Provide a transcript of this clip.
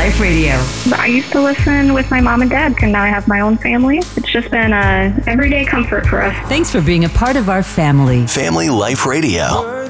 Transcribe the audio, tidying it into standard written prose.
Life Radio. I used to listen with my mom and dad, and now I have my own family. It's just been a everyday comfort for us. Thanks for being a part of our family. Family Life Radio.